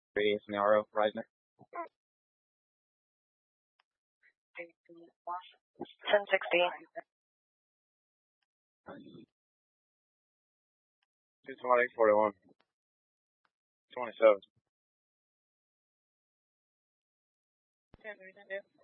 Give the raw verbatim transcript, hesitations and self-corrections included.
Radius in the R O, Reisner. ten sixty. two twenty, forty-one. twenty-seven.